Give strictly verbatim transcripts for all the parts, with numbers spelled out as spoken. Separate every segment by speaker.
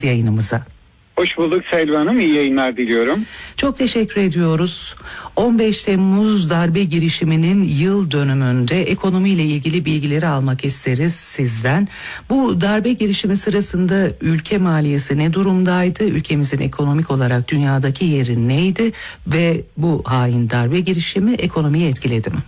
Speaker 1: yayınımıza.
Speaker 2: Hoş bulduk Selvi Hanım, iyi yayınlar diliyorum.
Speaker 1: Çok teşekkür ediyoruz. on beş Temmuz darbe girişiminin yıl dönümünde ekonomiyle ilgili bilgileri almak isteriz sizden. Bu darbe girişimi sırasında ülke maliyesi ne durumdaydı? Ülkemizin ekonomik olarak dünyadaki yeri neydi? Ve bu hain darbe girişimi ekonomiyi etkiledi mi?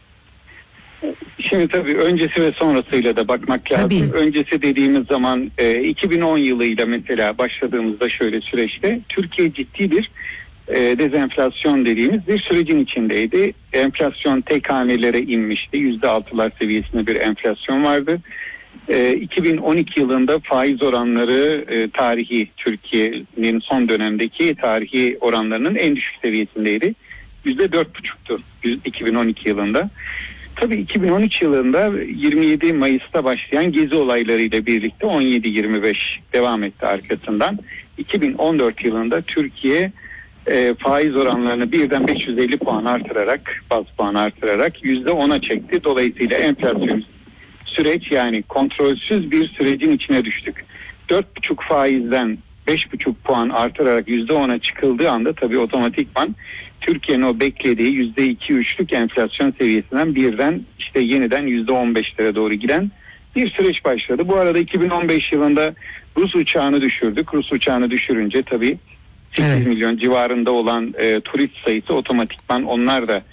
Speaker 2: Şimdi tabii öncesi ve sonrasıyla da bakmak lazım.
Speaker 1: Tabii.
Speaker 2: Öncesi dediğimiz zaman e, iki bin on yılıyla mesela başladığımızda şöyle süreçte Türkiye ciddi bir e, dezenflasyon dediğimiz bir sürecin içindeydi. Enflasyon tek hanelere inmişti. yüzde altılar seviyesinde bir enflasyon vardı. E, iki bin on iki yılında faiz oranları e, tarihi Türkiye'nin son dönemdeki tarihi oranlarının en düşük seviyesindeydi. yüzde dört buçuktu iki bin on iki yılında. Tabii iki bin on üç yılında yirmi yedi Mayıs'ta başlayan gezi olaylarıyla birlikte on yedi yirmi beş devam etti arkasından. iki bin on dört yılında Türkiye e, faiz oranlarını birden beş yüz elli puan artırarak, baz puan artırarak yüzde ona çekti. Dolayısıyla enflasyon süreç, yani kontrolsüz bir sürecin içine düştük. dört buçuk faizden beş buçuk puan artırarak yüzde ona çıkıldığı anda tabii otomatikman Türkiye'nin o beklediği yüzde iki üçlük enflasyon seviyesinden birden işte yeniden yüzde on beşlere doğru giden bir süreç başladı. Bu arada iki bin on beş yılında Rus uçağını düşürdük. Rus uçağını düşürünce tabii sekiz evet. milyon civarında olan e, turist sayısı otomatikman onlar da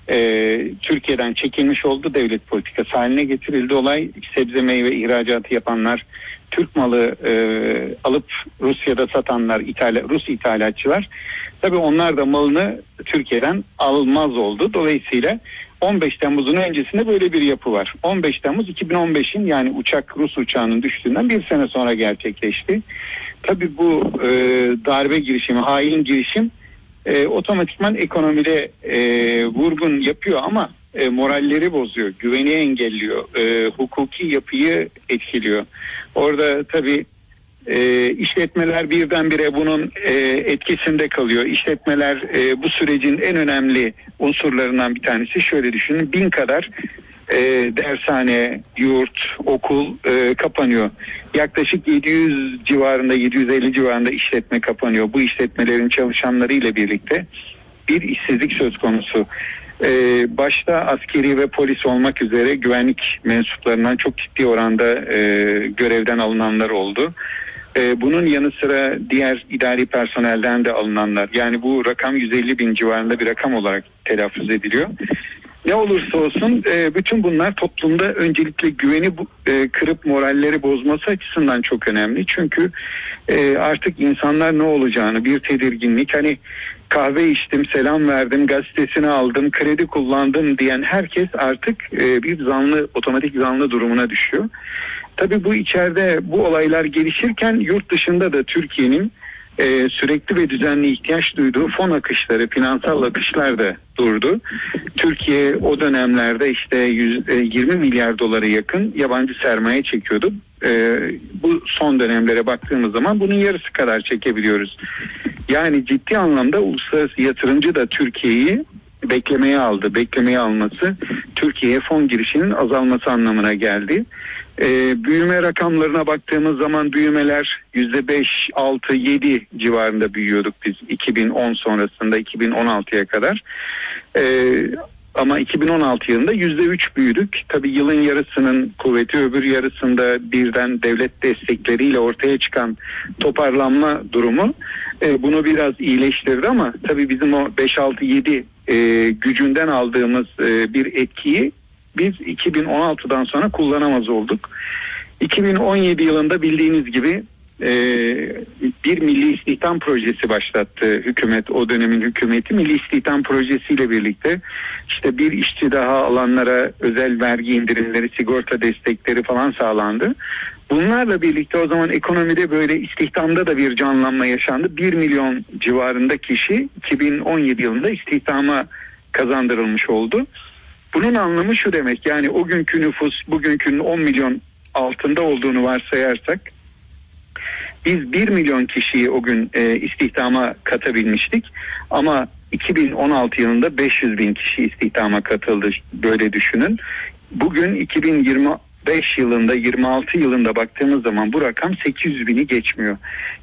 Speaker 2: e, Türkiye'den çekilmiş oldu. Devlet politikası haline getirildi olay. Sebze meyve ihracatı yapanlar, Türk malı e, alıp Rusya'da satanlar, ithal, Rus ithalatçılar, tabii onlar da malını Türkiye'den almaz oldu. Dolayısıyla on beş Temmuz'un öncesinde böyle bir yapı var. on beş Temmuz iki bin on beşin, yani uçak Rus uçağının düştüğünden bir sene sonra gerçekleşti. Tabii bu e, darbe girişimi, hain girişim e, otomatikman ekonomide e, vurgun yapıyor ama e, moralleri bozuyor, güveni engelliyor, e, hukuki yapıyı etkiliyor. Orada tabii e, işletmeler birdenbire bunun e, etkisinde kalıyor. İşletmeler e, bu sürecin en önemli unsurlarından bir tanesi. Şöyle düşünün, bin kadar e, dershane, yurt, okul e, kapanıyor. Yaklaşık yedi yüz civarında, yedi yüz elli civarında işletme kapanıyor. Bu işletmelerin çalışanlarıyla birlikte bir işsizlik söz konusu. Ee, başta askeri ve polis olmak üzere güvenlik mensuplarından çok ciddi oranda e, görevden alınanlar oldu. E, bunun yanı sıra diğer idari personelden de alınanlar, yani bu rakam yüz elli bin civarında bir rakam olarak telaffuz ediliyor. Ne olursa olsun e, bütün bunlar toplumda öncelikle güveni e, kırıp moralleri bozması açısından çok önemli. Çünkü e, artık insanlar ne olacağını, bir tedirginlik, hani kahve içtim, selam verdim, gazetesini aldım, kredi kullandım diyen herkes artık e, bir zanlı, otomatik zanlı durumuna düşüyor. Tabii bu içeride bu olaylar gelişirken yurt dışında da Türkiye'nin e, sürekli ve düzenli ihtiyaç duyduğu fon akışları, finansal akışlar da durdu. Türkiye o dönemlerde işte yüz, e, yirmi milyar dolara yakın yabancı sermaye çekiyordu. E, bu son dönemlere baktığımız zaman bunun yarısı kadar çekebiliyoruz. Yani ciddi anlamda uluslararası yatırımcı da Türkiye'yi beklemeye aldı. Beklemeye alması Türkiye'ye fon girişinin azalması anlamına geldi. Ee, büyüme rakamlarına baktığımız zaman büyümeler yüzde beş, altı, yedi civarında büyüyorduk biz iki bin on sonrasında iki bin on altıya kadar. Ee, ama iki bin on altı yılında yüzde üç büyüdük. Tabii yılın yarısının kuvveti, öbür yarısında birden devlet destekleriyle ortaya çıkan toparlanma durumu e, bunu biraz iyileştirdi ama tabii bizim o beş, altı, yedi e, gücünden aldığımız e, bir etkiyi biz iki bin on altıdan sonra kullanamaz olduk. iki bin on yedi yılında bildiğiniz gibi e, bir milli istihdam projesi başlattı hükümet, o dönemin hükümeti. Milli istihdam projesiyle birlikte işte bir işçi daha alanlara özel vergi indirimleri, sigorta destekleri falan sağlandı. Bunlarla birlikte o zaman ekonomide böyle istihdamda da bir canlanma yaşandı. bir milyon civarında kişi iki bin on yedi yılında istihdama kazandırılmış oldu. Bunun anlamı şu demek, yani o günkü nüfus bugünkünün on milyon altında olduğunu varsayarsak biz bir milyon kişiyi o gün e, istihdama katabilmiştik ama iki bin on altı yılında beş yüz bin kişi istihdama katıldı, böyle düşünün. Bugün iki bin yirmi beş yılında, yirmi altı yılında baktığımız zaman bu rakam sekiz yüz bini geçmiyor.